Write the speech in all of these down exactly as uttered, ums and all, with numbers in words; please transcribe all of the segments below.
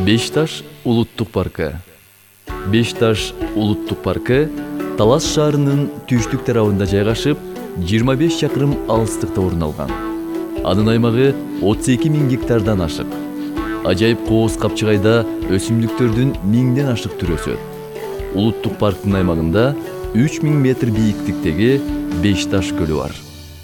Бешташ улуттук паркы. Бешташ улуттук паркы Талас шаарынын түштүк тарабында жайгашып, жыйырма беш чакырым алыстыкта орун алган. Анын аймагы отуз эки миң гектардан ашык. Ажайып кооз капчыгайда өсүмдүктөрдүн миңден ашык түрү өсөт. Улуттук парктын аймагында үч миң метр бийиктиктеги Бешташ көлү бар.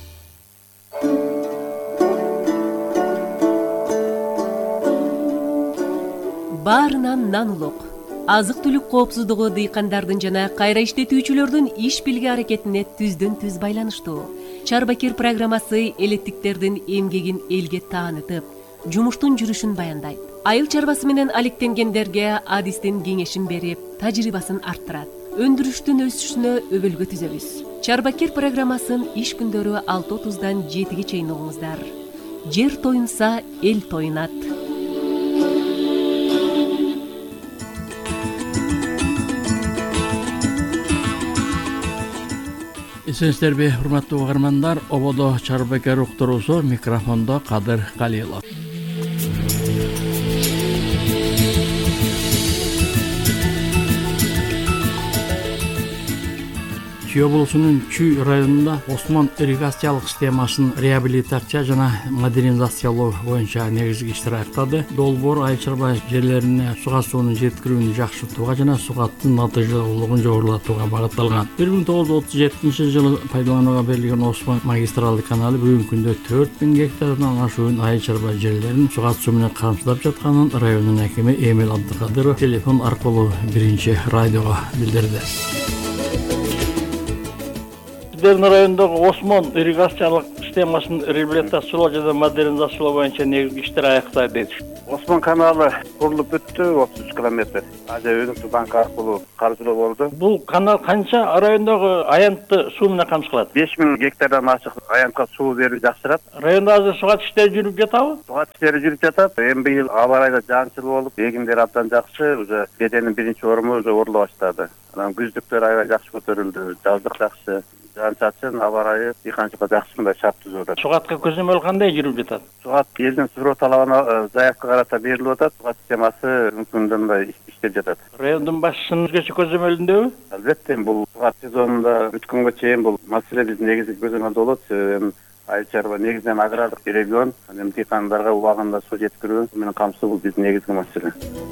Баарынан нан улук. Азык-түлүк коопсуздугу дыйкандардын жана кайра иштетүүчүлөрдүн иш билги аракетине түздөн түз байланыштуу. Чарбакер программасы элеттиктердин эмгегин элге таанытып, жумуштун жүрүшүн баяндайт. Айыл чарбасы менен алектенгендерге адистин кеңешин берип, тажрыйбасын арттырат. Өндүрүштүн өсүшүнө өбөлгө түзөбүз. Чарбакер программасын иш күндөрү алты отуздан жетиге чейин угуңуздар. Жер тоюнса, эл тоюнат. Эсенсиздерби, урматтуу угармандар, ободо Чарбакер уктуруусу, микрофондо Кадыр Калилов. Чүй облусунун Чүй районунда Осмон ирригациялык системасын реабилитация жана модернизациялоо боюнча негизги иштер аяктады. Долбоор айыл чарба жерлерине суга суунун жеткирүүнү жакшыртууга жана сугаттын натыйжалуулугун жогорулатууга багытталган. бир миң тогуз жүз отуз жетинчи жылы пайдаланууга берилген Осмон магистралдык каналы бүгүнкү күндө төрт миң гектардан ашуун айыл чарба жерлерин суга суу менен камсыздап жатканын райондун акими Эмил Абдыкадыров телефон аркылуу биринчи радиого билдирди. Сиздердин райондогу Осмон ирригациялык системасын реабилитациялоо жана модернизациялоо боюнча негизги иштер аякталды. Осмон каналы курулуп бүттү, отуз үч километр. Аза өңүттүк банк аркылуу каржылоо болду. Бул канал канча райондогу аянтты суу менен камсыз кылат? беш миң гектардан ашык аянтка суу берүү жакшырат. Райондо азыр сугат иштери жүрүп жатабы? Сугат иштери жүрүп жатат. Эми быйыл аба ырайда жаанчыл болуп, эгиндер абдан жакшы, уже беденин биринчи оруму уже оруло баштады. Анан күздүктөр аябай жакшы көтөрүлдү, жаздык жакшы. Жан-чачын, аба ырайы дыйканчылыкка жакшы мындай шарт түзүп атат. Сугатка көзөмөл кандай жүрүп жатат? Сугат элдин суроо талабына заявка карата берилип атат. Сугат системасы мүмкүндө мындай иштеп жатат. Райондун башчысынын өзгөчө көзөмөлүндөбү? Албетте, бул сугат сезонунда бүткөнгө чейин бул маселе биздин негизги көзөмөлдө болот. Эми айыл чарба негизинен агрардык регион, эми дыйкандарга убагында суу жеткирүү менен камсыздоо бул биздин негизги маселе.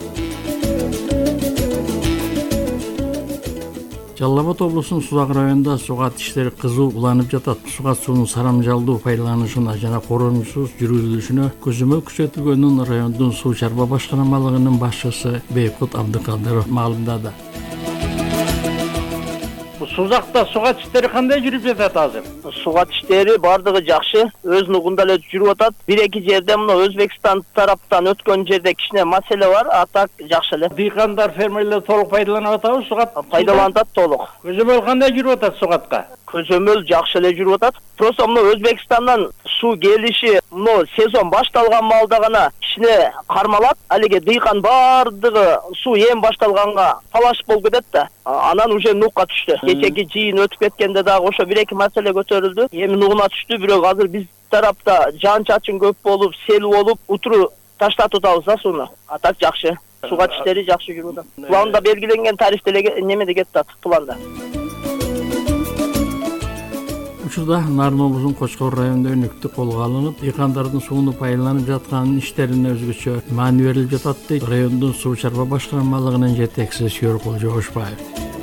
Жалал Абад облусунун Сузак районунда сугат иштери кызуу уланып жатат. Сугат суунун сарамжалдуу пайдаланышына жана коронусуз жүргүзүлүшүнө көзөмөл күчөтүлгөнүн райондун суу чарба башкармалыгынын башчысы Бейкут Абдыкадыров маалымдады. Сузакта сугат иштери кандай жүрүп жатат азыр? Сугат иштери бардыгы жакшы, өзүнүн угунда эле жүрүп атат. Бир-эки жерде мына Өзбекстан тараптан өткөн жерде кичине маселе бар, а так жакшы эле. Дыйкандар, фермерлер толук пайдаланып атабы сугат? Пайдаланып атат толук. Көзөмөл кандай жүрүп атат сугатка? Көзөмөл жакшы эле жүрүп атат. Просто мына Өзбекстандан суу келиши мына сезон башталган маалда гана кичине кармалат. Алиге дыйкан бардыгы суу эми башталганга талаш болуп кетет да. Анан уже нукка түштү. Кечеки жыйын өтүп кеткенде дагы ошо бир-эки маселе көтөрүлдү. Эми нугуна түштү, бирок азыр биз тарапта жаан-чачын көп болуп, сел болуп, утуру таштатып атабыз да сууну. А так жакшы. Сугат иштери жакшы жүрүп атат. Планда белгиленген тарифте эле немеде кетип атат, планда. Учурда Нарын облусунун Кочкор районунда өнүктү колго алынып, дыйкандардын сууну пайдаланып жатканын иштерине өзгөчө маани берилип жатат дейт райондун суу чарба башкармалыгынын жетекчиси Сүйөркул Жогошбаев.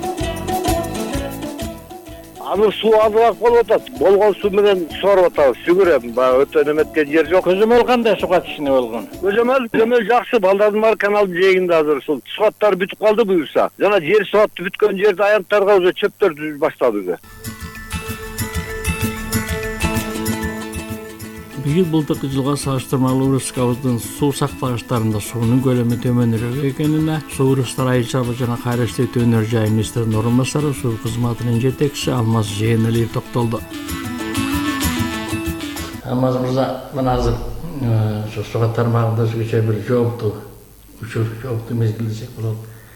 Азыр суу азыраак болуп атат. Болгон суу менен сугарып атабыз. Шүгүр эми баягы өтө неметкен жер жок. Көзөмөл кандай сугат ишине болгон? Көзөмөл, көзөмөл жакшы. Балдардын баары каналдын жээгинде азыр ушул сугаттар бүтүп калды буюрса. Жана жер сугатты бүткөн жерде аянттарга уже чөптөр түзүп баштады уже. Быйыл былтыркы жылга салыштырмалуу республикабыздын суу сактагычтарында суунун көлөмү төмөнүрөөк экенине Суу ресурстары айыл чарба жана кайра иштетүү өнөр жай министринин орун басары суу кызматынын жетекчиси Алмаз Жээналиев токтолду. Алмаз мырза, мына азыр ошо сугат тармагында өзгөчө бир жооптуу учур, жооптуу мезгил десек болот.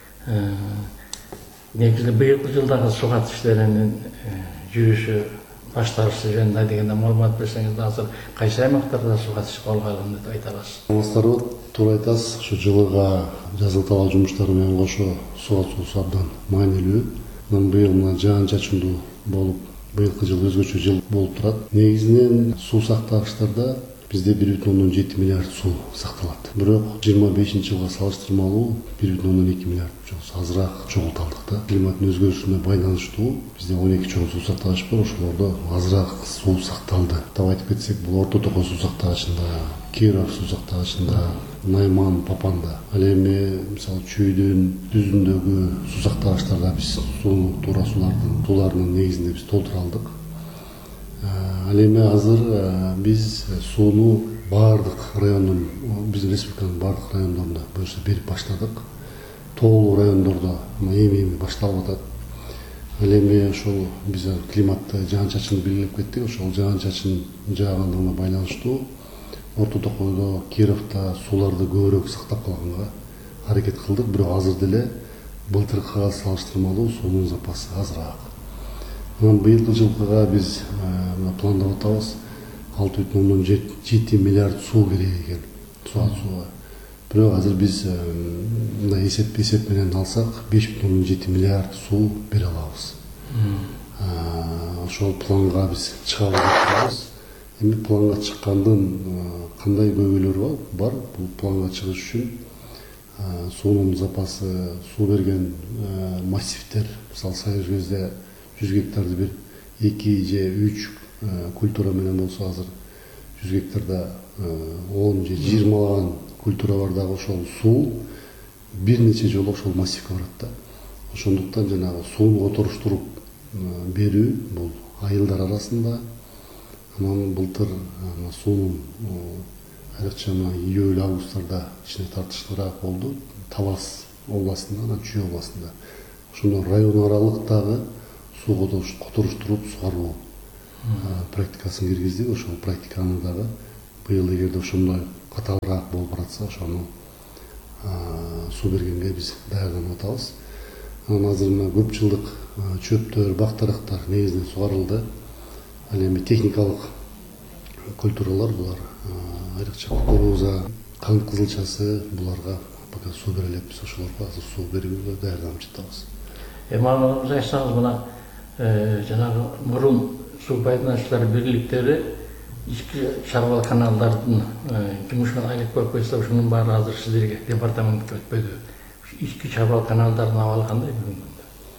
Негизи быйылкы жылдагы сугат иштеринин жүрүшү башталышы жөнүндө дегенде маалымат берсеңиз, азыр кайсы аймактарда сугат иши колго алынды деп айта аласыз? Аңыздар туура айтасыз, ушу жылыга жазгы талаа жумуштары менен кошо суу суусу абдан маанилүү. Анан быйыл мына жаан чачындуу болуп, быйылкы жыл өзгөчө жыл болуп турат. Негизинен суу сактагычтарда бизде бир бүтүн ондон жети миллиард суу сакталат. Бирок жыйырма бешинчи жылга салыштырмалуу бир бүтүн ондон эки миллиард азыраак жоготалдык да. Климаттын өзгөрүшүнө байланыштуу бизде он эки чоң суу сактагыч бар, ошолордо азыраак суу сакталды. Тап айтып кетсек, бул Орто Токой суу сактагычында, Киров суу сактагычында, Найман, Папанда. Ал эми мисалы Чүйдүн, Дүзүндөгү суу сактагычтарда биз сууну туура сулардын сууларынын негизинде биз толтура алдык. Ал эми азыр биз сууну баардык райондун, биздин республиканын баардык райондорунда буюрса берип баштадык. Тоолуу райондордо эми-эми башталып атат. Ал эми ошол биз климатты жаан-чачынды белгилеп кеттик. Ошол жаан-чачын жаагандыгына байланыштуу Орто Токойдо, Кировдо сууларды көбүрөөк сактап калганга аракет кылдык. Бирок азыр деле былтыркыга салыштырмалуу суунун запасы азыраак. Анан быйылкы жылкыга биз пландап атабыз алты бүтүн ондон жети миллиард суу керек экен. Суу сууга. Бирок азыр биз мындай эсеп эсеп менен алсак беш бүтүн ондон жети миллиард суу бере алабыз. Ошол планга биз чыга алабыз. Эми планга чыккандын кандай көйгөйлөрү бар? Бул планга чыгыш үчүн суунун запасы, суу берген массивдер, мисалы Союз кезде жүз гектарды бир эки же үч культура менен болсо, азыр жүз гектарда он же жыйырмалаган культура бар дагы ошол суу бир нече жолу ошол массивге барат да. Ошондуктан жанагы сууну которуштуруп берүү бул айылдар арасында. Анан былтыр суунун айрыкча июль августтарда кичине тартыштуураак болду. Талас областында, анан Чүй областында. Ошондо район аралык дагы суу которуштуруп сугаруу практикасын киргиздик. Ошол практиканы дагы быйыл эгерде ошондой катаалраак болуп баратса, ошону суу бергенге биз даярданып атабыз. Анан азыр мына көп жылдык чөптөр, бактарактар негизинен сугарылды. Ал эми техникалык культуралар булар айрыкча кукуруза, кант кызылчасы, буларга пока суу бере элеппиз. Ошолорго азыр суу берүүгө даярданып жатабыз. Эми аны айтсаңыз, мына жанагы мурун суу пайдалануучулар бирликтери ички чарбал каналдардын жумушуна айлык берип койсо, ошонун баары азыр сиздерге департаментке өтпөйдү. Ички чарбал каналдардын абалы кандай бүгүнкү?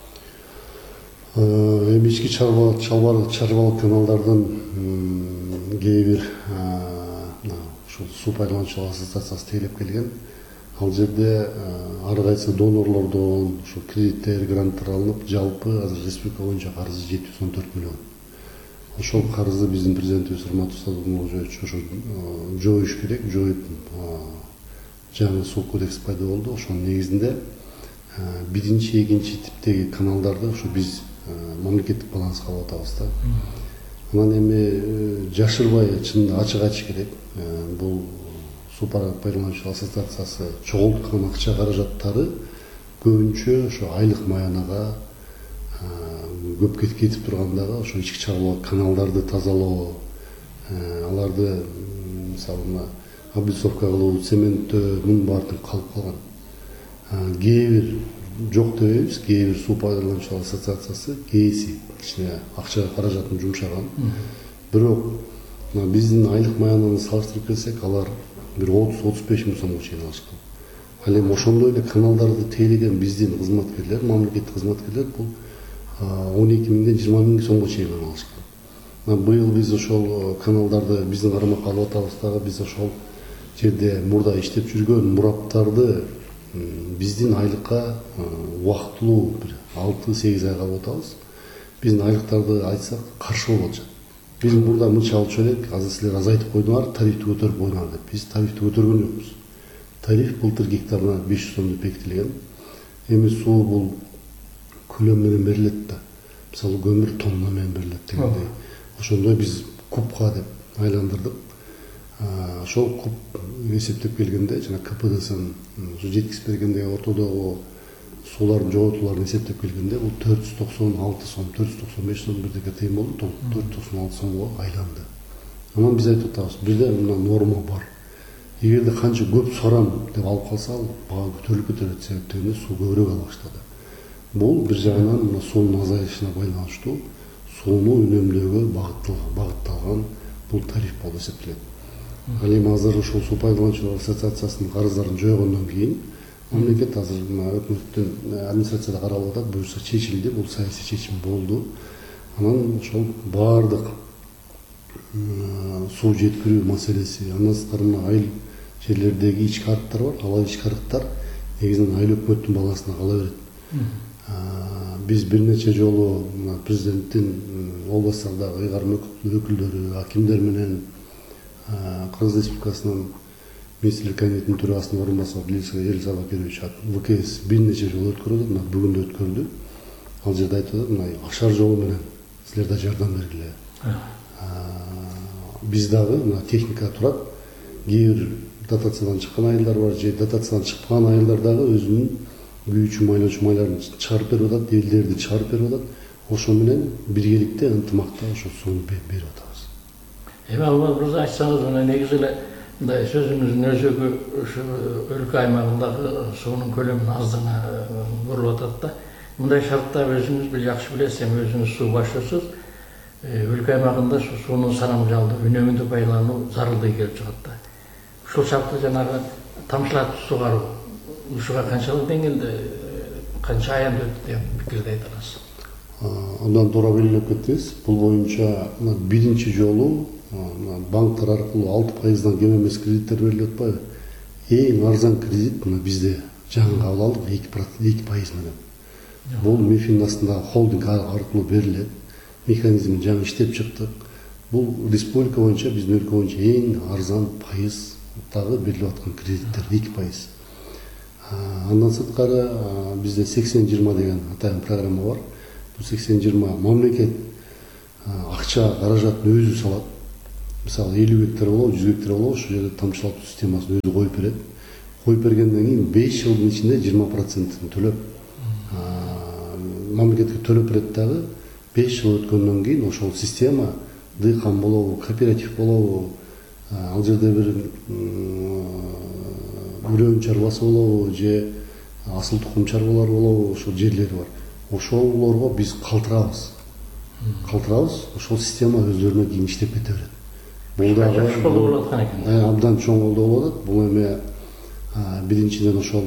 Эми ички чарбал чарбал каналдардын кээ бир ушул суу пайдалануучулар ассоциациясы тейлеп келген. Ал жерде ар кайсы донорлордон ушул кредиттер, гранттар алынып, жалпы азыр республика боюнча карызы жети жүз он төрт миллион. Ошол карызды биздин президентибиз Урматтуу Садыкмуллович ошо жоюш керек, жоюп жаңы суу кодекс пайда болду. Ошонун негизинде биринчи, экинчи типтеги каналдарды ушу биз мамлекеттик баланска алып атабыз да. Анан эми жашырбай чынында ачык айтыш керек. Бул суу пайдалануучулар ассоциациясы чогулткан акча каражаттары көбүнчө ошо айлык маянага көп кетип тургандагы ошо ички чарбал каналдарды тазалоо, аларды мисалы мына облицовка кылуу, цементтөө, мунун баардыгы калып калган. Кээ бир жок дебейбиз, кээ бир суу пайдалануучулар ассоциациясы кээси кичине акча каражатын жумшаган. Бирок биздин айлык маянаны салыштырып келсек, алар бир отуз отуз беш миң сомго чейин алышкан. Ал эми ошондой эле каналдарды тейлеген биздин кызматкерлер, мамлекеттик кызматкерлер бул он эки миңден жыйырма миң сомго чейин алышкан. Быйыл биз ошол каналдарды биздин карамакка алып атабыз дагы. Биз ошол жерде мурда иштеп жүргөн мураптарды биздин айлыкка убактылуу бир алты сегиз айга алып атабыз. Биздин айлыктарды айтсак каршы болуп атышат. Биз мурда мынча алчу элек, азыр силер азайтып койдуңар, тарифти көтөрүп койдуңар деп. Биз тарифти көтөргөн жокпуз. Тариф былтыр гектарына беш жүз сом деп бекитилген. Эми суу бул көлөм менен берилет да. Мисалы көмүр тонна менен берилет дегендей. Ошондой биз кубка деп айландырдык. Ошол куб эсептеп келгенде жана КПДсын жеткизип бергенде ортодогу суулардын жоготууларын эсептеп келгенде бул төрт жүз токсон алты сом, төрт жүз токсон беш сом бирдеке тыйын болду, төрт жүз токсон алты сомго айланды. Анан биз айтып атабыз, бизде мына норма бар. эгерде канча көп сурам деп алып калса ал бага көтөрүлүп кетет себептен суу көбүрөөк ала баштады. Бул бир жагынан мына суунун азайышына байланыштуу сууну үнөмдөөгө багытталган бул тариф болуп эсептелет. Ал эми азыр ушул суу пайдалануучулар ассоциациясынын карыздарын жойгондон кийин мамлекет азыр өкмөттүн администрацияда каралып атат, буюрса чечилди, бул саясий чечим болду. Анан ошол баардык суу жеткирүү маселеси, андан сырткары мына айыл жерлердеги ички арыктар бар, ал ички арыктар негизинен айыл өкмөттүн баласына кала берет. Биз бир нече жолу президенттин областтардагы ыйгарым өкүлдөрү, акимдер менен Кыргыз Республикасынын министрлик кабинетинин төрагасынын орун басары Элис Абакерович вэ ка эс бир нече жолу өткөрдү, мына бүгүн да өткөрдү. Ал жерде айтып атат, мына ашар жолу менен силер да жардам бергиле. Биз дагы мына техника турат. Кээ бир дотациядан чыккан айылдар бар, же дотациядан чыкпаган айылдар дагы өзүнүн күйүүчү майлоочу майларын чыгарып берип атат, элдерди чыгарып берип атат. Ошо менен биргеликте ынтымакта ошо сууну берип атабыз. Эми Алмаз мырза айтсаңыз, мына негизи эле мындай сөзүңүздүн өзөгү ушу өлкө аймагындагы суунун көлөмүнүн аздыгына бурулуп атат да. Мындай шартта өзүңүз бир жакшы билесиз, эми өзүңүз суу башчысыз. Өлкө аймагында суунун санамжалдуу үнөмүндүү пайдалануу зарылдыгы келип чыгат да. Ушул шартта жанагы тамчылатып сугаруу ушуга канчалык деңгээлде, канча аянда өтүп деген пикирди айта аласыз? Андан туура белгилеп кеттиңиз. Бул боюнча биринчи жолу банктар аркылуу алты пайыздан кем эмес кредиттер берилип атпайбы? Эң арзан кредит мына бизде жаңы кабыл алдык эки пайыз менен. Бул МИФИНин астындагы холдинг аркылуу берилет. Механизмин жаңы иштеп чыктык. Бул республика боюнча, биздин өлкө боюнча эң арзан пайыздагы берилип аткан кредиттер эки пайыз. Андан сырткары бизде сексен жыйырма деген атайын программа бар. Бул сексен жыйырма мамлекет акча каражатын өзү салат. Мисалы элүү гектар болобу, жүз гектар болобу, ошол жерде тамчылатуу системасын өзү коюп берет. Коюп бергенден кийин беш жылдын ичинде жыйырма процентин төлөп, мамлекетке төлөп берет дагы. беш жыл өткөндөн кийин ошол система дыйкан болобу, кооператив болобу, ал жерде бир үлөн чарбасы болобу, же асыл тукум чарбалар болобу, ошол жерлери бар. Ошолорго биз калтырабыз. Калтырабыз, ошол система өздөрүнө кийин иштеп кете берет. Бул дагы болуп аткан экен. Абдан чоң колдоо болуп атат. Бул эми биринчиден ошол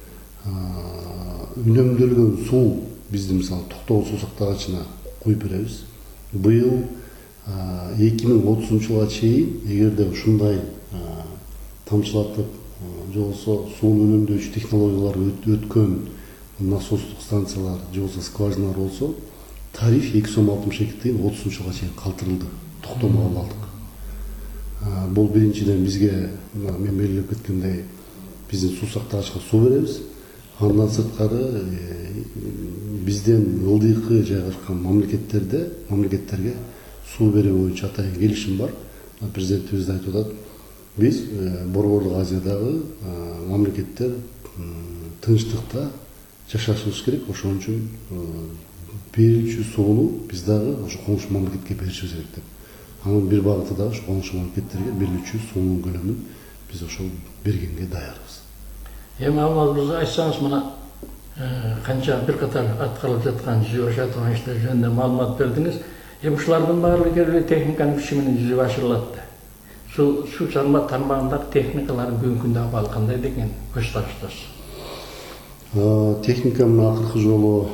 үнөмдөлгөн суу бизди мисалы Токтогул суу сактагычына куюп беребиз. Быйыл эки миң отузунчу жылга чейин эгерде ушундай тамчылатып же болбосо сууну үнөмдөөчү технологиялар өткөн насостук станциялар же болбосо скважиналар болсо, тариф эки сом алтымыш эки тыйын отузунчу жылга чейин калтырылды. Токтомго алдык. Бул биринчиден бизге мен белгилеп кеткендей биздин суу сактагычка суу беребиз. Андан сырткары бизден ылдыйкы жайгашкан мамлекеттерде мамлекеттерге суу берүү боюнча атайын келишим бар. Президентибиз да айтып атат. Биз Борборлук Азиядагы мамлекеттер тынчтыкта жашашыбыз керек. Ошон үчүн берүүчү сууну биз дагы ошо коңшу мамлекетке беришибиз керек деп. Анын бир багыты да ошо коңшу мамлекеттерге берилүүчү суунун көлөмүн биз ошол бергенге даярбыз. Эми Алмаз мырза айтсаңыз, мына канча бир катар аткарылып жаткан жүзүгө аша турган иштер жөнүндө маалымат бердиңиз. Эми ушулардын баардыгы эле техниканын күчү менен жүзүгө ашырылат. Суу суу чарба тармагындагы техникалардын бүгүнкү күндө абалы кандай деген көз таштырасыз? Техника мына акыркы жолу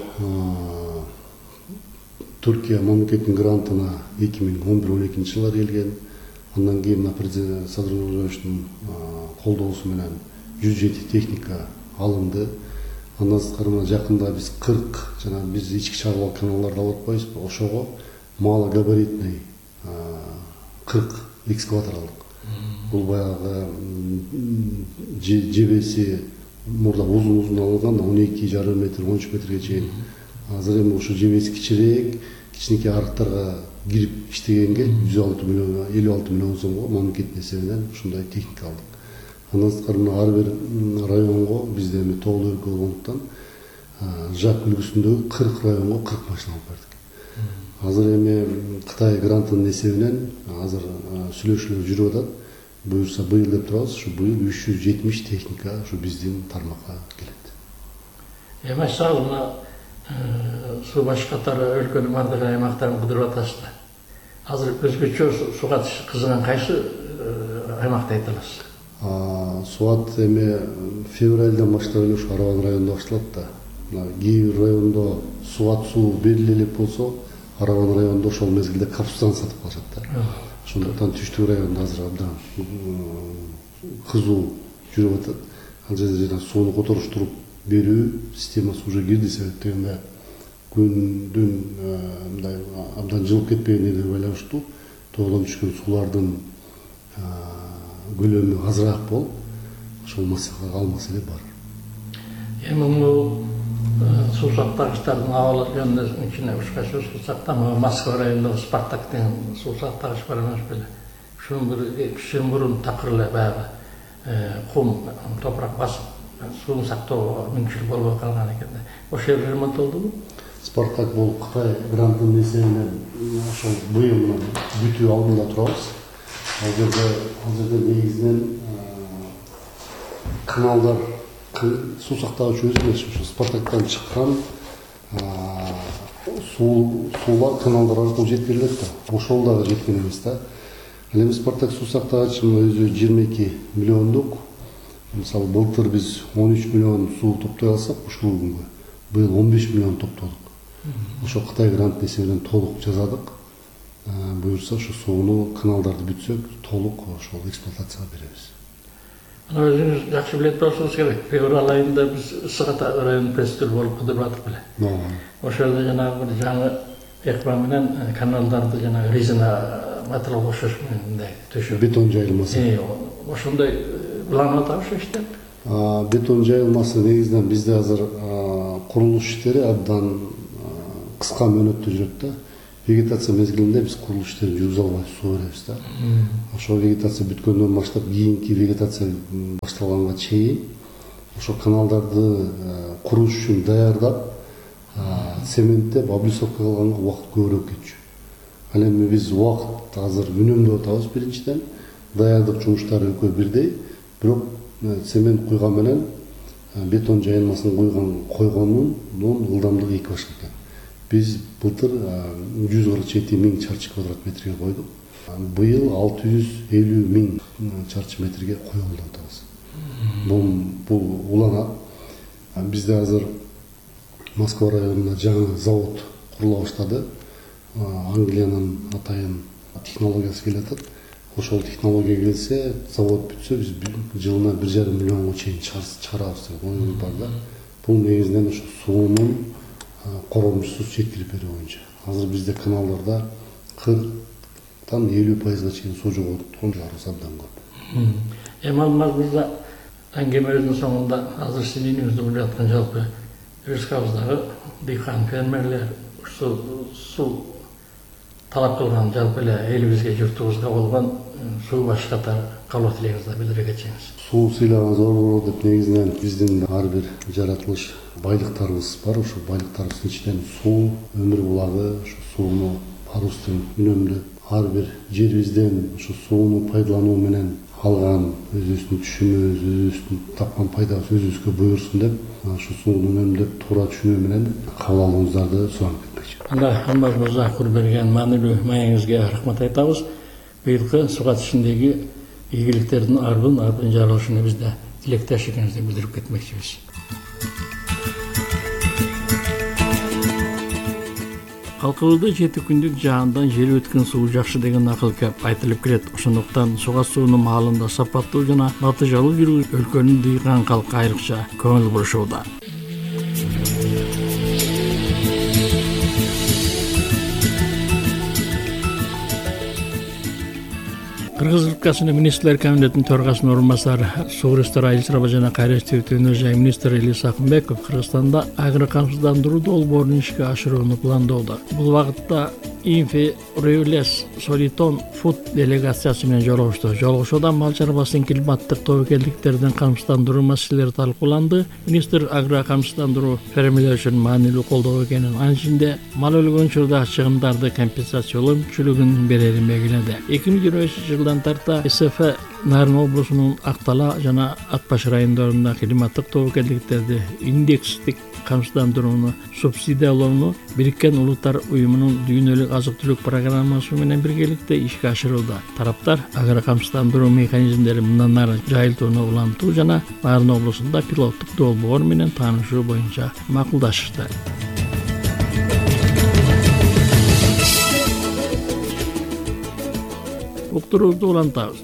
Түркия мамлекеттин грантына эки миң он бир он экинчи жылы келген. Андан кийин мына президент Садыр Нурзиевичтин колдоосу менен жүз жети техника алынды. Андан сырткары мына жакында биз кырк жана биз ички чарбал каналдарды алып атпайбызбы? Ошого малогабаритный кырк экскаватор алдык. Бул баягы жебеси мурда узун-узун алынган он эки жарым метр, он үч метрге чейин. Азыр эми ошо жебеси кичирээк, кичинекей арыктарга кирип иштегенге жүз алты миллион, элүү алты миллион сомго мамлекеттин эсебинен ушундай техника алдык. Андан сырткары мына ар бир районго бизде эми тоолуу өлкө болгондуктан жак үлгүсүндөгү кырк районго кырк машина алып бердик. Азыр эми Кытай грантынын эсебинен азыр сүйлөшүүлөр жүрүп атат. буюрса быйыл деп турабыз. Ушу быйыл үч жүз жетимиш техника ушу биздин тармакка келет. Эми сразу мына суу баш катары өлкөнүн бардык аймактарын кыдырып атасыздар. Азыр өзгөчө суга кызыган кайсы аймакта айта аласыз? Суат эми февралдан баштап эле ушу Араван районунда башталат да. Мына кээ бир райондо суат суу бериле элек болсо, Араван районунда ошол мезгилде капстан сатып калышат да. Ошондуктан түштүк районунда азыр абдан кызуу жүрүп атат. Ал жерде жана сууну которуштуруп берүү системасы уже кирди, себептен күндүн мындай абдан жылып кетпегенине байланыштуу тоодон түшкөн суулардын көлөмү азыраак болуп, ошол ал маселе бар. Эми бул суу сактагычтардын абалы жөнүндө кичине ушка сөз кылсак да, Москва районундагы Спартак деген суу сактагыч бар эмес беле. Ушунун бир эки жыл мурун такыр эле баягы кум топурак басып сууну сактоого мүмкүнчүлүк болбой калган экен да. Ошол жер ремонттолдубу? Спартак бул Кытай грантынын эсебинен ошол быйыл бүтүү алдында турабыз. Ал жерде ал жерде негизинен каналдар суу сактагыч өзү эмес, ошо Спартактан чыккан суулар каналдар аркылуу жетип берилет да. Ошол дагы жеткен эмес да. Ал эми Спартак суу сактагычынын өзү жыйырма эки миллиондук. Мисалы былтыр биз он үч миллион суу топтой алсак, ушул күнгө быйыл он беш миллион топтодук. Ошо Кытай грант эсебинен толук жазадык. Буюрса ошо сууну каналдарды бүтсөк, толук ошол эксплуатацияга беребиз. Аны өзүңүз жакшы билет болсоңуз керек. Февраль айында биз Ысык Ата районунун пресс-тур болуп кыдырып аттык беле. Ошол жерде жанагы бир жаңы экпа менен каналдарды жанагы резина материал кошуш менен мындай төшөп. Бетон жайылмасы. Ошондой план атабыз ошо иштеп. Бетон жайылмасы негизинен бизде азыр курулуш иштери абдан кыска мөөнөттө жүрөт да. Вегетация мезгилинде биз курулуш иштерин жүргүзө албай суу беребиз да. Ошол вегетация бүткөндөн баштап кийинки вегетация башталганга чейин ошо каналдарды куруш үчүн даярдап, цементтеп, облицовка кылганга убакыт көбүрөөк кетчү. Ал эми биз убакыт азыр үнөмдөп атабыз биринчиден. Даярдык жумуштары экөө бирдей, бирок цемент куйган менен бетон жайылмасын куйган койгондун ылдамдыгы эки башка экен. Биз былтыр жүз кырк жети миң чарчы квадрат метрге койдук. Быйыл алты жүз элүү миң чарчы метрге коелу деп атабыз. Бул бул уланат. Бизде азыр Москва районунда жаңы завод курула баштады. Англиянын атайын технологиясы келе атат. Ошол технология келсе, завод бүтсө, биз жылына бир жарым миллионго чейин чыгарабыз деген оюбуз бар да. Бул негизинен ошо суунун коромчусуз жеткирип берүү боюнча. Азыр бизде каналдарда кырктан элүү пайызга чейин суу жоготкон жарыбыз абдан көп. Эми алмазыбызда аңгемебиздин соңунда азыр сиздин үйүңүздө болуп жаткан жалпы республикабыздагы дыйкан фермерлер ушул суу талап кылган жалпы эле элибизге журтубузга болгон суу баш катары каалоо тилегиңизди билдире кетсеңиз. Суу сыйлаган зор болот деп негизинен биздин ар бир жаратылыш байлыктарыбыз бар. Ошо байлыктарыбыздын ичинен суу, өмүр булагы, ошо сууну парустун үнөмдөп, ар бир жерибизден ошо сууну пайдалануу менен алган өзүбүздүн түшүмүбүз, өзүбүздүн тапкан пайдабыз өзүбүзгө буйрсун деп, ошо сууну үнөмдөп туура түшүнүү менен кабыл алууңуздарды суранып кетмекчи. Анда Алмаз мырза берген маанилүү маегиңизге рахмат айтабыз. Быйылкы сугат ишиндеги ийгиликтердин арбын арбын жаралышына бизде тилектеш экенибизди билдирип кетмекчибиз. Халкыбызда жети күндүк жаандан жер өткөн суу жакшы деген акыл кеп айтылып келет. Ошондуктан суга суунун маалында сапаттуу жана натыйжалуу жүрүү өлкөнүн дыйкан калкы айрыкча көңүл бурушууда. Кыргыз Республикасынын министрлер кабинетинин төрагасынын орун басары суу ресурстары айыл жана кайра иштетүүнү жай министр Элис Акынбеков Кыргызстанда агрокамсыздандыруу долбоорун ишке ашырууну пландоодо. Бул багытта Инфи Рюлес Солитон Фуд делегациясы менен жолугушту. Жолугушууда мал чарбасын климаттык тобокелдиктерден камсыздандыруу маселелери талкууланды. Министр агрокамсыздандыруу фермерлер үчүн маанилүү колдоо экенин, анын ичинде мал өлгөн учурда чыгымдарды компенсациялоо мүмкүнчүлүгүн берерин белгиледи. эки миң жыйырма бешинчи жылдан тарта эс эф Нарын облусунун Актала жана Атбаш райондорунда климаттык тобокелдиктерди индекстик камсыздандырууну субсидиялоону Бириккен Улуттар уюмунун дүйнөлүк азык-түлүк программасы менен биргеликте ишке ашырууда. Тараптар агро камсыздандыруу механизмдерин мындан ары жайылтууну улантуу жана Нарын облусунда пилоттук долбоор менен таанышуу боюнча макулдашышты. Уктуруубузду улантабыз.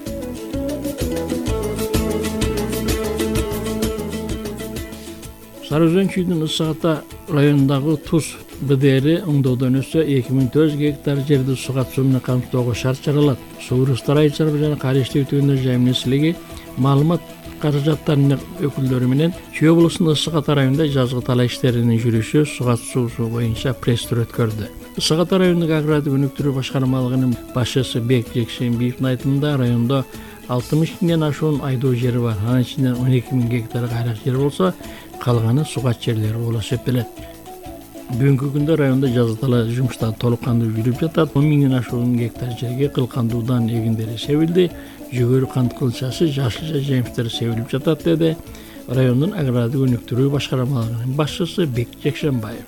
Сары Өзөн чүйдүн Ысык Ата районундагы Туз БДРи оңдоодон өссө эки миң төрт жүз гектар жерди суу катышуу менен камсыздоого шарт чаралат. Суу ресурстары айыл жана кар иштетүүнү жайым нерселиги маалымат каражаттарынын өкүлдөрү менен Чүй облусунун Ысык Ата районунда жазгы талаа иштеринин жүрүшү суу катышуусу боюнча пресс-тур өткөрдү. Ысык Ата районундук агрардык өнүктүрүү башкармалыгынын башчысы Бек Жекшенбиевдин айтымында райондо алтымыш миңден ашуун айдоо жери бар. Анын ичинен он эки миң гектар кайрак жер болсо, калганы сугат жерлери болуп эсептелет. Бүгүнкү күндө районда жазгы талаа жумуштары толук кандуу жүрүп жатат. он миңден ашуун гектар жерге кылкандуудан эгиндери себилди. Жүгөрү кант кылчасы, жашылча жемиштер себилип жатат деди райондун агрардык өнүктүрүү башкармалыгынын башчысы Бек Жекшенбаев.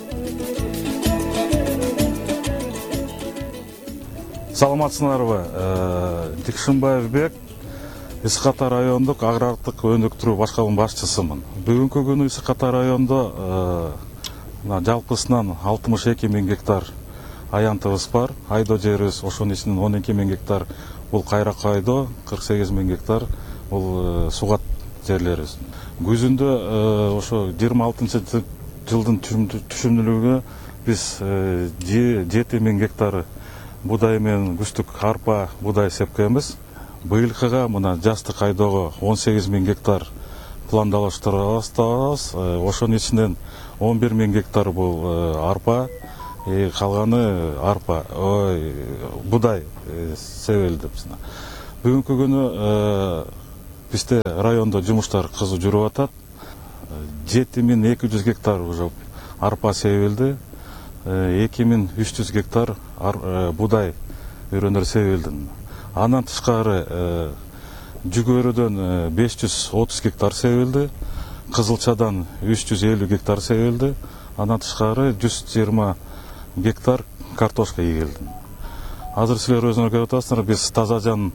Саламатсыңарбы? Жекшенбаев Бек, Ысык Ата райондук агрардык өнүктүрүү башкармалыгынын башчысымын. Бүгүнкү күнү Ысык Ата райондо жалпысынан алтымыш эки миң гектар аянтыбыз бар. Айдоо жерибиз ошонун ичинен он эки миң гектар бул кайрак айдоо, кырк сегиз миң гектар бул сугат жерлерибиз. Күзүндө ошо жыйырма алтынчы жылдын түшүмдүүлүгү биз жети миң гектар будай менен күздүк арпа будай сепкенбиз. Быйылкыга мына жастык айдоого он сегиз миң гектар пландалаштырабыз. Ошонун ичинен он бир миң гектар бул арпа, калганы арпа, ой, будай себилди. Бүгүнкү күнү бизде райондо жумуштар кызуу жүрүп атат. жети миң эки жүз гектар уже арпа себилди. эки миң үч жүз гектар будай өрөндөр себилди. Андан тышкары жүгөрүдөн беш жүз отуз гектар себилди, кызылчадан үч жүз элүү гектар себилди. Андан тышкары жүз жыйырма гектар картошка эгилди. Азыр силер өзүңөр көрүп атасыздар, биз Таза Жан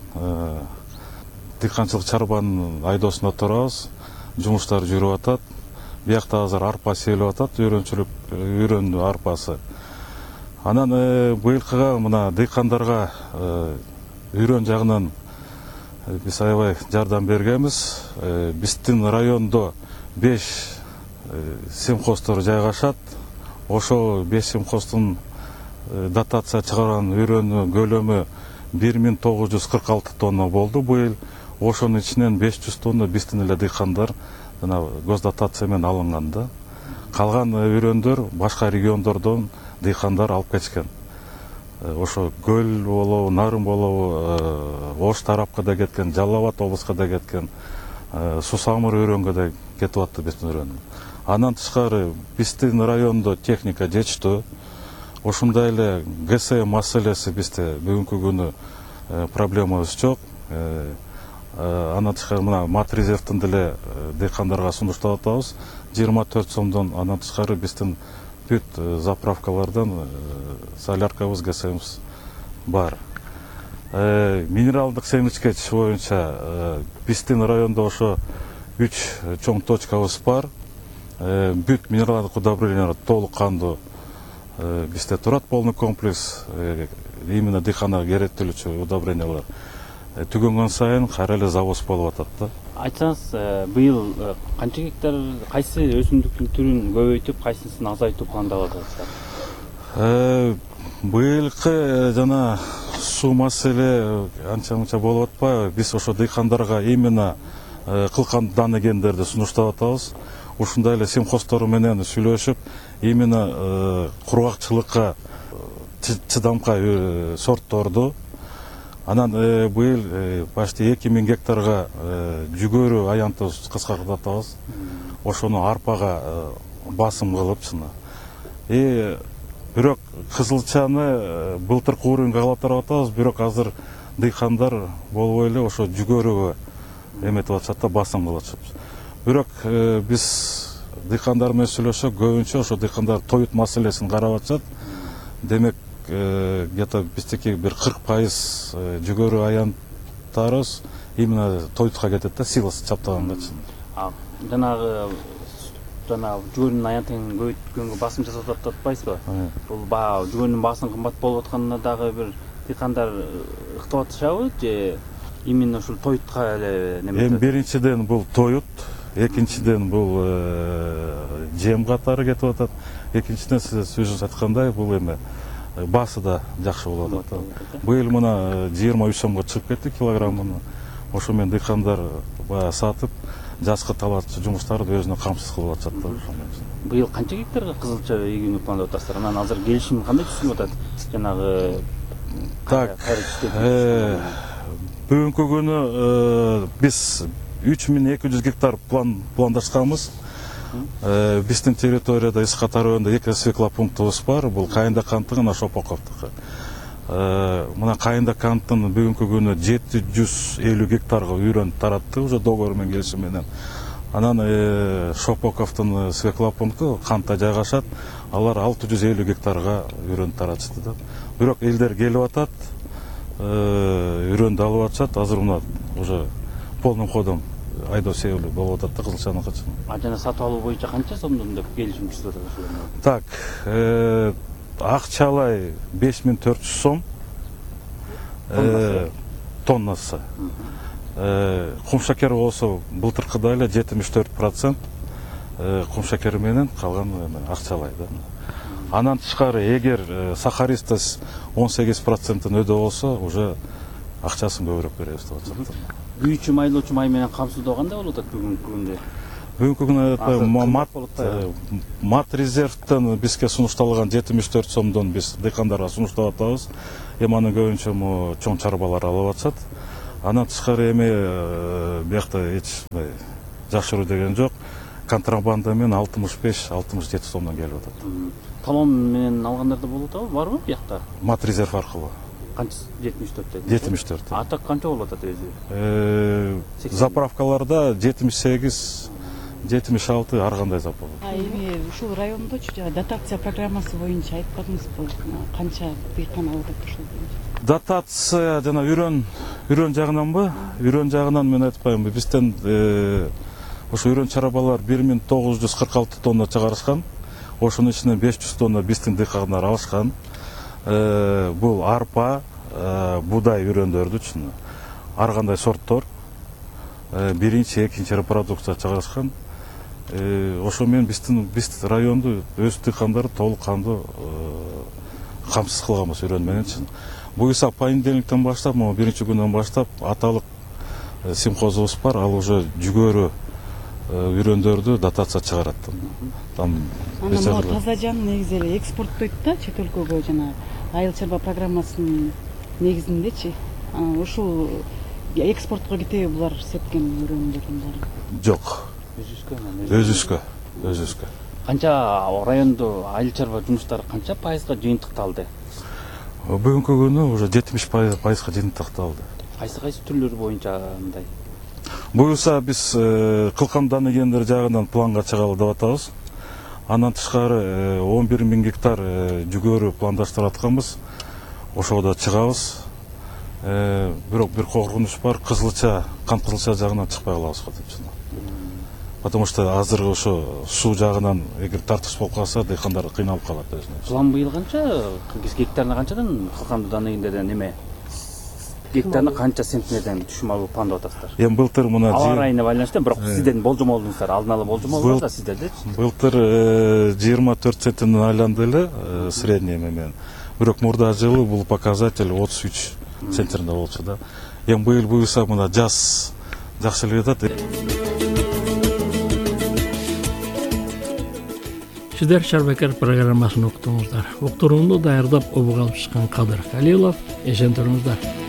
дыйканчылык чарбанын айдоосунда турабыз. Жумуштар жүрүп атат. Биякта азыр арпа себилип атат, үйрөнчүлүк үйрөн арпасы. Анан быйылкыга мына дыйкандарга үйрөн жагынан биз аябай жардам бергенбиз. Биздин райондо беш симхоздор жайгашат. Ошол беш симхоздун дотация чыгарган үйрөнү көлөмү бир миң тогуз жүз кырк алты тонна болду быйыл. Ошонун ичинен беш жүз тонна биздин эле дыйкандар жана гос дотация менен алынган да. Калган үйрөндөр башка региондордон дыйкандар алып кеткен. Ошо Көл болобу, Нарын болобу, Ош тарапка да кеткен, Жалал Абад облуска да кеткен, Сусамыр өрөнгө да кетип атты биздин өрөн. Андан тышкары биздин райондо техника жетиштүү. Ошондой эле ГС маселеси бизде бүгүнкү күнү проблемабыз жок. Андан тышкары мына мат резервдин деле дыйкандарга сунуштап атабыз. жыйырма төрт сомдон андан тышкары биздин бүт заправкалардан соляркабыз, ГСМибиз бар. Минералдык семичкеч боюнча биздин райондо ошо үч чоң точкабыз бар. Бүт минералдык удобрениялар толук кандуу бизде турат, полный комплекс, именно дыйканга керектүүлүчү удобрениялар. Түгөнгөн сайын кайра эле завоз болуп атат да. Айтсаңыз, быйыл канча гектар кайсы өсүмдүктүн түрүн көбөйтүп, кайсысын азайтуу пландалып атасыздар? Быйылкы жана суу маселе анча-мынча болуп атпайбы? Биз ошо дыйкандарга именно кылкандан эгендерди сунуштап атабыз. Ушундай эле симхоздор менен сүйлөшүп, именно кургакчылыкка чыдамкай сортторду. Анан быйыл почти эки миң гектарга жүгөрү аянты кыскартатабыз. Ошону арпага басым кылып чына. Бирок кызылчаны былтыркы уровеньге алып тарап атабыз, бирок азыр дыйкандар болбой эле ошо жүгөрүгө эметип атышат да, басым кылып атышат. Бирок биз дыйкандар менен сүйлөшсөк, көбүнчө ошо дыйкандар тоют маселесин карап атышат. Демек, где-то биздики бир кырк пайыз жүгөрү аянттарыбыз именно тоютка кетет да, силос чаптагангачы. Жанагы жанагы жүгөрүнүн аянтын көбөйткөнгө басым жасап атпайсызбы? Бул баягы жүгөрүнүн баасынын кымбат болуп атканына дагы бир дыйкандар ыктап атышабы же именно ушул тоютка эле неме? Эми биринчиден бул тоют, экинчиден бул жем катары кетип атат. Экинчиден сиз сөзүңүз айткандай бул эми баасы да жакшы болуп атат. Быйыл мына жыйырма үч сомго чыгып кетти килограммын. Ошо менен дыйкандар баягы сатып, жазгы талаачы жумуштарды өзүнө камсыз кылып атышат да. Быйыл канча гектарга кызылча эгүүнү пландап атасыздар? Анан азыр келишим кандай түзүлүп атат? Жанагы так, бүгүнкү күнү биз үч миң эки жүз гектар пландашканбыз. Биздин территорияда Исхат районунда эки свекла пунктубуз бар. Бул Кайында канттын жана Шопоковдуку. Мына Кайында канттын бүгүнкү күнү жети жүз элүү гектарга үйрөн таратты уже договор менен келишим менен. Анан Шопоковдун свекла пункту Кантта жайгашат. Алар алты жүз элүү гектарга үйрөн таратышты да. Бирок элдер келип атат, үйрөндү алып атышат. Азыр мына уже полным ходом айдоо себеби болуп атат да кызылчаныкы. А жана сатып алуу боюнча канча сомдон деп келишим түзүп атат? Так, акчалай беш миң төрт жүз сом тоннасы. Кум шакер болсо былтыркыдай эле жетимиш төрт процент кум шакери менен калган акчалай да. Анан тышкары эгер сахаристоз он сегиз проценттен өдө болсо уже акчасын көбүрөөк беребиз деп атышат. Күйүүчү майлоочу май менен камсыздоо кандай болуп атат бүгүнкү күндө? Бүгүнкү күндө мат резервден бизге сунушталган жетимиш төрт сомдон биз дыйкандарга сунуштап атабыз. Эми анын көбүнчө чоң чарбалар алып атышат. Анан тышкары эми биякта эч жакшыруу деген жок. Контрабанда менен алтымыш беш алтымыш жети сомдон келип атат. Талон менен алгандар да болуп атабы, барбы биякта? Мат резерв аркылуу. Канча? жетимиш төрт деди. жетимиш төрт. А так канча болуп атат өзү? Заправкаларда жетимиш сегиз, жетимиш алты ар кандай заправка. А эми ушул райондочу дотация программасы боюнча айтпадыңызбы? Канча дыйкан алып атат ушул боюнча? Дотация жана үйрөн үйрөн жагынанбы? Үйрөн жагынан мен айтпайм. Бизден ошо үйрөн чарабалар бир миң тогуз жүз кырк алты тонна чыгарышкан. Ошонун ичинен беш жүз тонна биздин дыйкандар алышкан. Бул арпа, будай үйрөндөрдү, ар кандай сорттор, биринчи, экинчи репродукция чыгарышкан. Ошо менен биздин районду өз дыйкандары толук кандуу камсыз кылганбыз үйрөн менен. Буюрса понедельниктен баштап, биринчи күндөн баштап аталык симхозубуз бар, ал уже жүгөрү үйрөндөрдү дотация чыгарат. Анан таза жан негизи эле экспорттойт да чет өлкөгө жана айыл чарба программасынын негизиндечи. Ушул экспортко кетеби булар сепкен үйрөндөрдүн баары? Жок. Өзүбүзгө, өзүбүзгө. Канча райондо айыл чарба жумуштары канча пайызга жыйынтыкталды? Бүгүнкү күнү уже жетимиш пайызга жыйынтыкталды. Кайсы кайсы түрлөрү боюнча мындай? Буюрса биз кылкам даныгендер жагынан планга чыгалы деп атабыз. Андан тышкары он бир миң гектар жүгөрү пландаштырып атканбыз. Ошого чыгабыз. Бирок бир коркунуч бар, кызылча, кант кызылча жагынан чыкпай калабыз деп. Потому что азыркы ошо суу жагынан эгер тартыш болуп калса, дыйкандар кыйналып калат өзүнө. План быйыл канча? Гектарына канчадан кылкам даныгендерден неме? Гектарына канча центнерден түшүм алып пландап атасыздар? Эми былтыр мына аба ырайына байланыштуу, бирок сиздердин болжомолуңуздар, алдын ала болжомол бар да сиздерде. Былтыр жыйырма төрт центнерден айланды эле средний менен. Бирок мурда жылы бул показатель отуз үч центнерде болчу да. Эми быйыл буюрса мына жаз жакшы эле жатат. Сиздер Шарбакер программасын уктуңуздар. Уктурууну даярдап обуга алып чыккан Кадыр Калилов. Эсен туруңуздар.